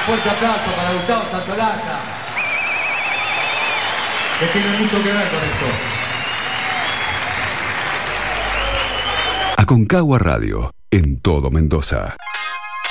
fuerte aplauso para Gustavo Santolaya, que tiene mucho que ver con esto. Aconcagua Radio, en todo Mendoza.